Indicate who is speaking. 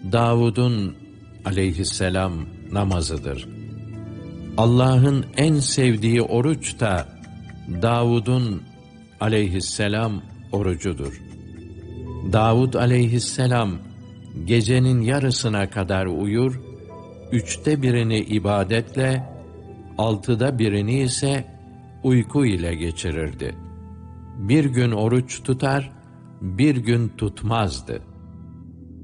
Speaker 1: Davud'un aleyhisselam namazıdır. Allah'ın en sevdiği oruç da Davud'un aleyhisselam orucudur. Davud aleyhisselam gecenin yarısına kadar uyur, 1/3'ünü ibadetle, 1/6'ını ise uyku ile geçirirdi. Bir gün oruç tutar, bir gün tutmazdı.